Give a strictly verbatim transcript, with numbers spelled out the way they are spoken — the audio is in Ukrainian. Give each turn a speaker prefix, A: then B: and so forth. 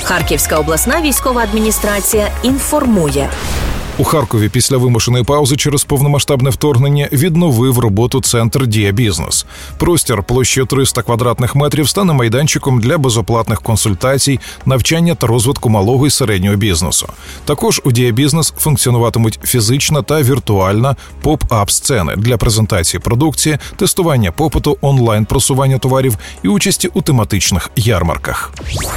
A: Харківська обласна військова адміністрація інформує.
B: У Харкові після вимушеної паузи через повномасштабне вторгнення відновив роботу центр «Дія Бізнес». Простір площею триста квадратних метрів стане майданчиком для безоплатних консультацій, навчання та розвитку малого і середнього бізнесу. Також у «Дія Бізнес» функціонуватимуть фізична та віртуальна поп-ап-сцени для презентації продукції, тестування попиту, онлайн-просування товарів і участі у тематичних ярмарках.